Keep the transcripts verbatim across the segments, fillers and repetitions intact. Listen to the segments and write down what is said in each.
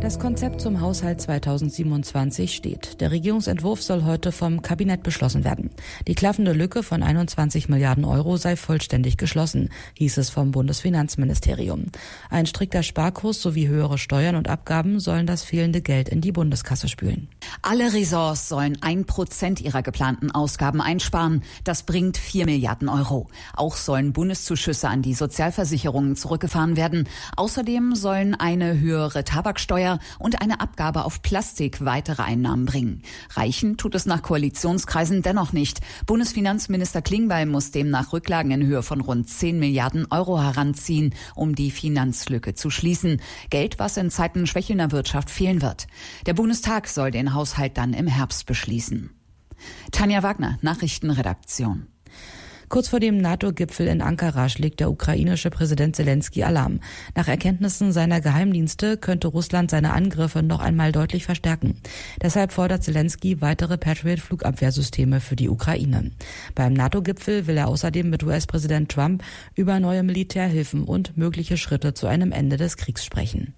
Das Konzept zum Haushalt zweitausendsiebenundzwanzig steht. Der Regierungsentwurf soll heute vom Kabinett beschlossen werden. Die klaffende Lücke von einundzwanzig Milliarden Euro sei vollständig geschlossen, hieß es vom Bundesfinanzministerium. Ein strikter Sparkurs sowie höhere Steuern und Abgaben sollen das fehlende Geld in die Bundeskasse spülen. Alle Ressorts sollen ein Prozent ihrer geplanten Ausgaben einsparen. Das bringt vier Milliarden Euro. Auch sollen Bundeszuschüsse an die Sozialversicherungen zurückgefahren werden. Außerdem sollen eine höhere Tabaksteuer und eine Abgabe auf Plastik weitere Einnahmen bringen. Reichen tut es nach Koalitionskreisen dennoch nicht. Bundesfinanzminister Klingbeil muss demnach Rücklagen in Höhe von rund zehn Milliarden Euro heranziehen, um die Finanzlücke zu schließen. Geld, was in Zeiten schwächelnder Wirtschaft fehlen wird. Der Bundestag soll den Haushalt dann im Herbst beschließen. Tanja Wagner, Nachrichtenredaktion. Kurz vor dem NATO-Gipfel in Ankara schlägt der ukrainische Präsident Selenskyj Alarm. Nach Erkenntnissen seiner Geheimdienste könnte Russland seine Angriffe noch einmal deutlich verstärken. Deshalb fordert Selenskyj weitere Patriot-Flugabwehrsysteme für die Ukraine. Beim NATO-Gipfel will er außerdem mit U S-Präsident Trump über neue Militärhilfen und mögliche Schritte zu einem Ende des Kriegs sprechen.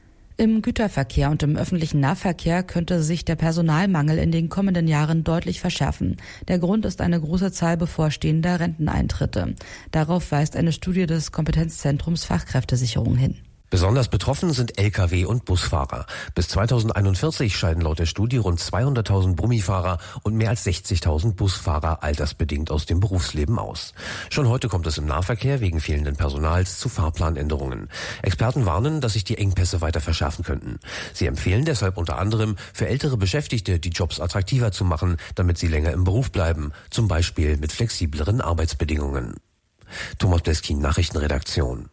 Im Güterverkehr und im öffentlichen Nahverkehr könnte sich der Personalmangel in den kommenden Jahren deutlich verschärfen. Der Grund ist eine große Zahl bevorstehender Renteneintritte. Darauf weist eine Studie des Kompetenzzentrums Fachkräftesicherung hin. Besonders betroffen sind L K W- und Busfahrer. Bis zweitausendeinundvierzig scheiden laut der Studie rund zweihunderttausend Brummifahrer und mehr als sechzigtausend Busfahrer altersbedingt aus dem Berufsleben aus. Schon heute kommt es im Nahverkehr wegen fehlenden Personals zu Fahrplanänderungen. Experten warnen, dass sich die Engpässe weiter verschärfen könnten. Sie empfehlen deshalb unter anderem, für ältere Beschäftigte die Jobs attraktiver zu machen, damit sie länger im Beruf bleiben, zum Beispiel mit flexibleren Arbeitsbedingungen. Thomas Bleskin, Nachrichtenredaktion.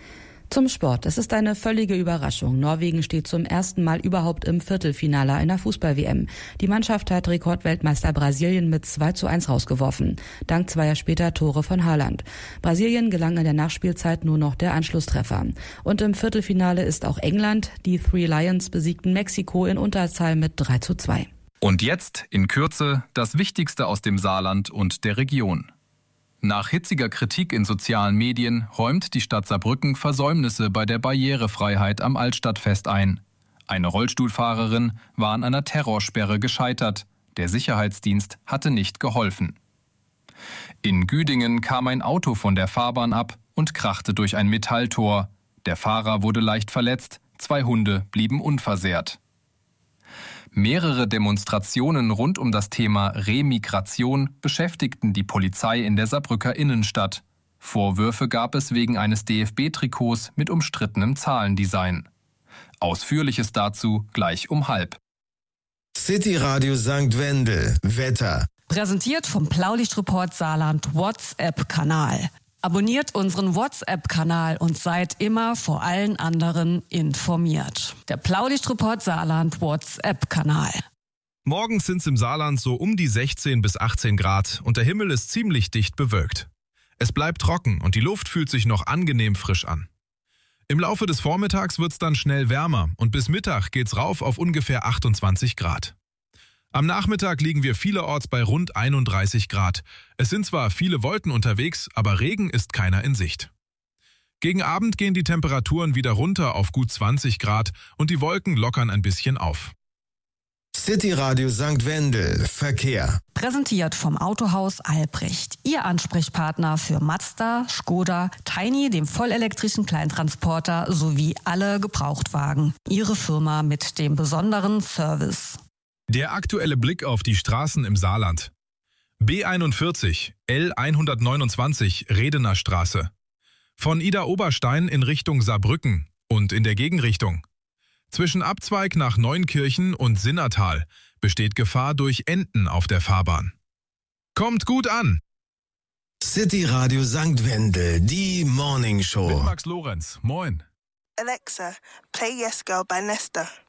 Zum Sport. Es ist eine völlige Überraschung. Norwegen steht zum ersten Mal überhaupt im Viertelfinale einer Fußball-W M. Die Mannschaft hat Rekordweltmeister Brasilien mit zwei zu eins rausgeworfen. Dank zweier später Tore von Haaland. Brasilien gelang in der Nachspielzeit nur noch der Anschlusstreffer. Und im Viertelfinale ist auch England. Die Three Lions besiegten Mexiko in Unterzahl mit drei zu zwei. Und jetzt in Kürze das Wichtigste aus dem Saarland und der Region. Nach hitziger Kritik in sozialen Medien räumt die Stadt Saarbrücken Versäumnisse bei der Barrierefreiheit am Altstadtfest ein. Eine Rollstuhlfahrerin war an einer Terrorsperre gescheitert. Der Sicherheitsdienst hatte nicht geholfen. In Güdingen kam ein Auto von der Fahrbahn ab und krachte durch ein Metalltor. Der Fahrer wurde leicht verletzt, zwei Hunde blieben unversehrt. Mehrere Demonstrationen rund um das Thema Remigration beschäftigten die Polizei in der Saarbrücker Innenstadt. Vorwürfe gab es wegen eines D F B-Trikots mit umstrittenem Zahlendesign. Ausführliches dazu gleich um halb. City Radio Sankt Wendel, Wetter. Präsentiert vom Blaulichtreport Saarland WhatsApp-Kanal. Abonniert unseren WhatsApp-Kanal und seid immer vor allen anderen informiert. Der Blaulichtreport Saarland WhatsApp-Kanal. Morgens sind es im Saarland so um die sechzehn bis achtzehn Grad und der Himmel ist ziemlich dicht bewölkt. Es bleibt trocken und die Luft fühlt sich noch angenehm frisch an. Im Laufe des Vormittags wird es dann schnell wärmer und bis Mittag geht's rauf auf ungefähr achtundzwanzig Grad. Am Nachmittag liegen wir vielerorts bei rund einunddreißig Grad. Es sind zwar viele Wolken unterwegs, aber Regen ist keiner in Sicht. Gegen Abend gehen die Temperaturen wieder runter auf gut zwanzig Grad und die Wolken lockern ein bisschen auf. City Radio Sankt Wendel, Verkehr. Präsentiert vom Autohaus Albrecht. Ihr Ansprechpartner für Mazda, Skoda, Tiny, dem vollelektrischen Kleintransporter sowie alle Gebrauchtwagen. Ihre Firma mit dem besonderen Service. Der aktuelle Blick auf die Straßen im Saarland. B einundvierzig, L hundertneunundzwanzig, Redener Straße. Von Ida-Oberstein in Richtung Saarbrücken und in der Gegenrichtung. Zwischen Abzweig nach Neunkirchen und Sinnertal besteht Gefahr durch Enten auf der Fahrbahn. Kommt gut an! City Radio Sankt Wendel, die Morning Show. Mit Max Lorenz, moin. Alexa, play Yes Girl by Nesta.